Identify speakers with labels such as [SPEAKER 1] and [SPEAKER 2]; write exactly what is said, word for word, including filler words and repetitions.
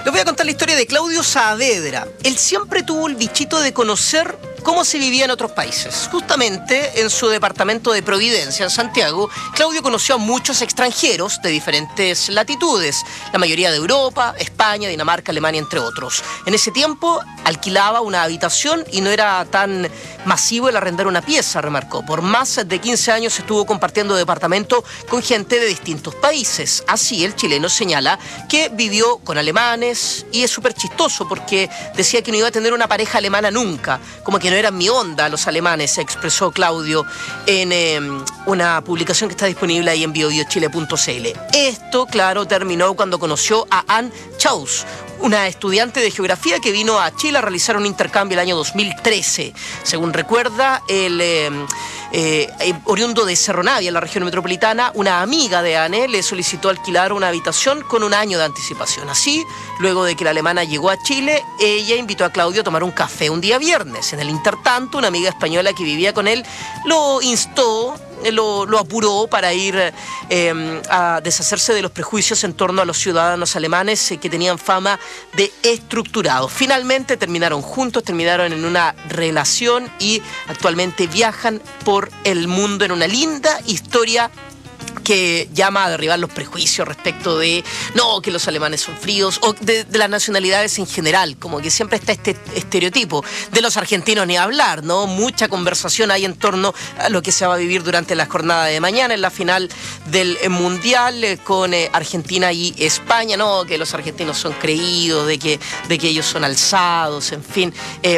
[SPEAKER 1] Les voy a contar la historia de Claudio Saavedra. Él siempre tuvo el bichito de conocer cómo se vivía en otros países. Justamente en su departamento de Providencia, en Santiago, Claudio conoció a muchos extranjeros de diferentes latitudes, la mayoría de Europa, España, Dinamarca, Alemania, entre otros. En ese tiempo alquilaba una habitación y no era tan masivo el arrendar una pieza, remarcó. Por más de quince años estuvo compartiendo departamento con gente de distintos países. Así el chileno señala que vivió con alemanes y es súper chistoso porque decía que no iba a tener una pareja alemana nunca, como que no eran mi onda los alemanes, se expresó Claudio en eh, una publicación que está disponible ahí en bio bio chile punto c l. Esto, claro, terminó cuando conoció a Anne Chaus, una estudiante de geografía que vino a Chile a realizar un intercambio el año dos mil trece. Según recuerda, el eh, eh, oriundo de Cerro Navia, en la región metropolitana, una amiga de Anne le solicitó alquilar una habitación con un año de anticipación. Así, luego de que la alemana llegó a Chile, ella invitó a Claudio a tomar un café un día viernes. En el intertanto, una amiga española que vivía con él lo instó, Lo, lo apuró para ir eh, a deshacerse de los prejuicios en torno a los ciudadanos alemanes eh, que tenían fama de estructurados. Finalmente terminaron juntos, terminaron en una relación y actualmente viajan por el mundo en una linda historia que llama a derribar los prejuicios respecto de, no, que los alemanes son fríos, o de, de las nacionalidades en general, como que siempre está este estereotipo. De los argentinos ni hablar, ¿no? Mucha conversación hay en torno a lo que se va a vivir durante la jornada de mañana, en la final del Mundial, eh, con eh, Argentina y España, ¿no? Que los argentinos son creídos, de que, de que ellos son alzados, en fin. Eh,